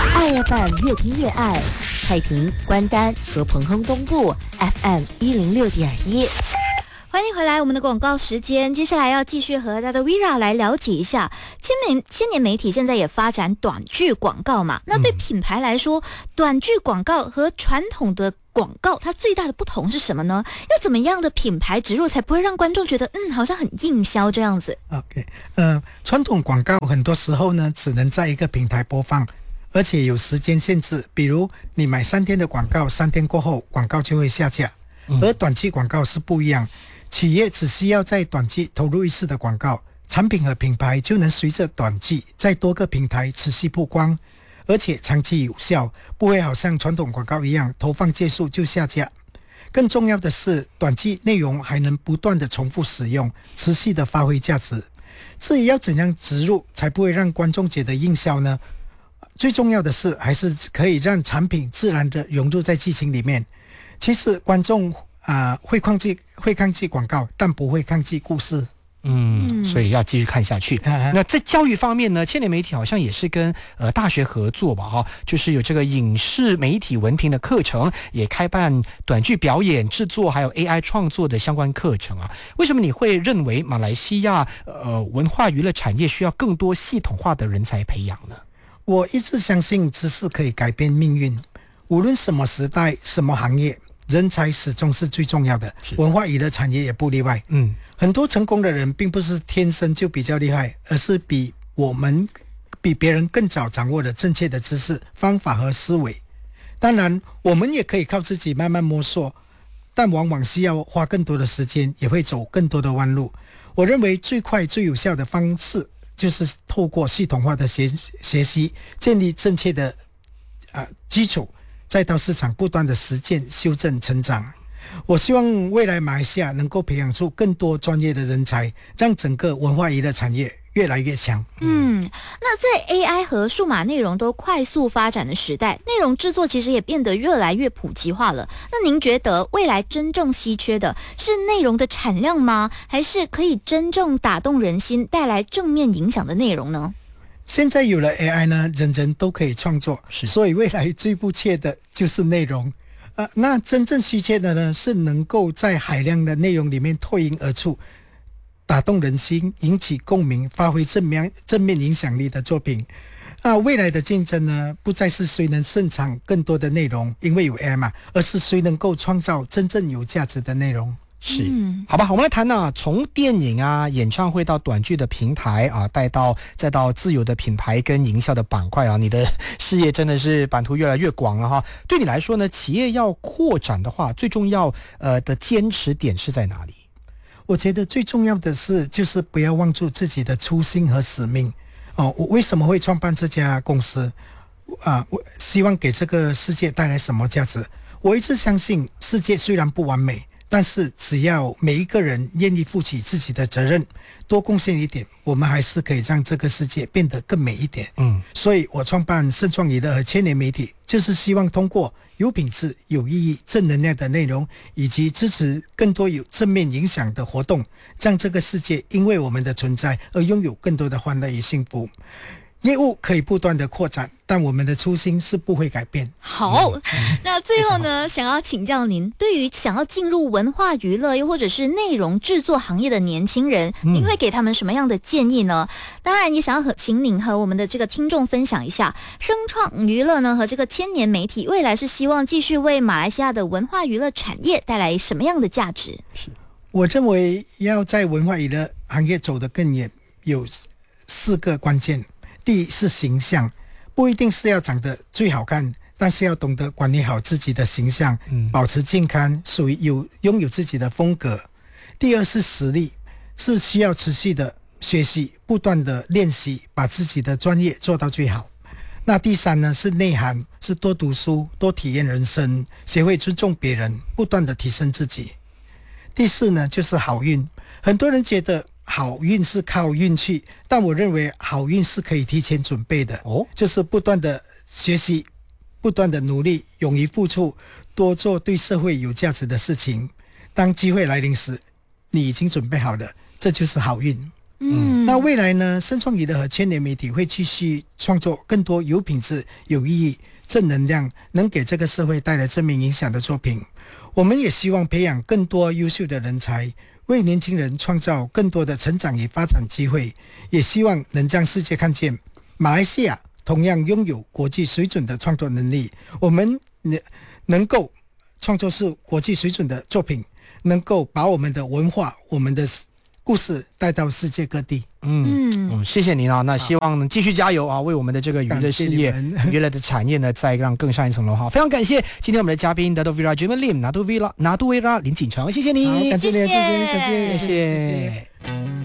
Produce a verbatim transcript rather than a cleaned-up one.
爱 F M 越听越爱，太平、关丹和彭亨东部 F M 一零六点一。 欢迎回来，我们的广告时间，接下来要继续和大家 Vera 来了解一下千年千年媒体现在也发展短剧广告嘛？那对品牌来说，短剧广告和传统的广告它最大的不同是什么呢？要怎么样的品牌植入才不会让观众觉得嗯好像很硬销这样子 ？OK， 呃，传统广告很多时候呢只能在一个平台播放，而且有时间限制，比如你买三天的广告，三天过后广告就会下架。嗯、而短期广告是不一样。企业只需要在短期投入一次的广告，产品和品牌就能随着短期在多个平台持续曝光，而且长期有效，不会好像传统广告一样投放结束就下架。更重要的是，短期内容还能不断的重复使用，持续的发挥价值。至于要怎样植入才不会让观众觉得硬销呢？最重要的是还是可以让产品自然的融入在剧情里面。其实观众啊、呃，会抗拒会抗拒广告，但不会抗拒故事。 嗯，所以要继续看下去。嗯、那在教育方面呢，千年媒体好像也是跟呃大学合作吧，哈，就是有这个影视媒体文凭的课程，也开办短剧表演制作，还有 A I 创作的相关课程啊。为什么你会认为马来西亚呃文化娱乐产业需要更多系统化的人才培养呢？ 我一直相信知识可以改变命运，无论什么时代、什么行业。人才始终是最重要的，文化娱乐产业也不例外。嗯，很多成功的人并不是天生就比较厉害，而是比我们比别人更早掌握了正确的知识、方法和思维。当然，我们也可以靠自己慢慢摸索，但往往需要花更多的时间，也会走更多的弯路。我认为最快最有效的方式就是透过系统化的学学习，建立正确的呃基础。再到市场不断的实践、修正、成长。我希望未来马来西亚能够培养出更多专业的人才，让整个文化娱乐产业越来越强。 嗯，那在 A I 和数码内容都快速发展的时代，内容制作其实也变得越来越普及化了。那您觉得未来真正稀缺的是内容的产量吗？还是可以真正打动人心、带来正面影响的内容呢？ 现在有了 A I 呢，人人都可以创作，所以未来最不缺的就是内容。呃，那真正稀缺的呢，是能够在海量的内容里面脱颖而出，打动人心，引起共鸣，发挥正面正面影响力的作品。啊，未来的竞争呢，不再是谁能生产更多的内容，因为有 A I 嘛，而是谁能够创造真正有价值的内容。 是，好吧，我们来谈呢、啊，从电影啊、演唱会到短剧的平台啊，带到再到自有的品牌跟营销的板块啊，你的事业真的是版图越来越广了哈。对你来说呢，企业要扩展的话，最重要呃的坚持点是在哪里？ 我觉得最重要的是，就是不要忘记自己的初心和使命。哦，我为什么会创办这家公司？啊，我希望给这个世界带来什么价值？我一直相信，世界虽然不完美。但是只要每一个人愿意负起自己的责任，多贡献一点，我们还是可以让这个世界变得更美一点。嗯，所以我创办盛创娱乐和千年媒体，就是希望通过有品质、有意义、正能量的内容，以及支持更多有正面影响的活动，让这个世界因为我们的存在而拥有更多的欢乐与幸福。业务可以不断的扩展，但我们的初心是不会改变。 好，嗯、那最后呢，想要请教您，对于想要进入文化娱乐又或者是内容制作行业的年轻人，嗯、您会给他们什么样的建议呢？当然，也想要和请您和我们的这个听众分享一下，声创娱乐呢和这个千年媒体未来是希望继续为马来西亚的文化娱乐产业带来什么样的价值？ 是，我认为要在文化娱乐行业走得更远，有四个关键。第一是形象，不一定是要长得最好看，但是要懂得管理好自己的形象，嗯、保持健康，属于有拥有自己的风格。第二是实力，是需要持续的学习，不断的练习，把自己的专业做到最好。那第三呢是内涵，是多读书，多体验人生，学会尊重别人，不断的提升自己。第四呢就是好运，很多人觉得好运是靠运气，但我认为好运是可以提前准备的。哦，就是不断的学习，不断的努力，勇于付出，多做对社会有价值的事情。当机会来临时，你已经准备好了，这就是好运。 嗯， 那未来呢，深创娱乐和千年媒体会继续创作更多有品质、有意义、正能量，能给这个社会带来正面影响的作品。我们也希望培养更多优秀的人才，为年轻人创造更多的成长与发展机会，也希望能让世界看见马来西亚同样拥有国际水准的创作能力。我们能够创作出国际水准的作品，能够把我们的文化、我们的故事带到世界各地。 嗯嗯，谢谢您啊！那希望继续加油啊，为我们的这个娱乐事业、娱乐的产业呢，再让更上一层楼哈！非常感谢今天我们的嘉宾拿督维拉 Jerman Lim、拿督维拉、拿督维拉林锦成，谢谢你， 感谢你，谢谢， 谢谢感谢， 谢谢。